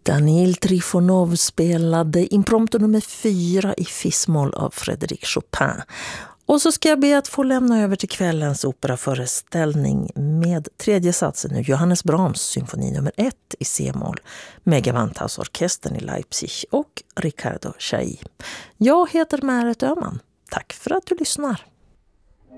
Daniil Trifonov spelade impromptu nummer 4 i fis-moll av Frédéric Chopin. Och så ska jag be att få lämna över till kvällens operaföreställning med tredje satsen nu, Johannes Brahms symfoni nummer 1 i C-moll med Gewandhausorkestern i Leipzig och Riccardo Chailly. Jag heter Märet Öhman. Tack för att du lyssnar.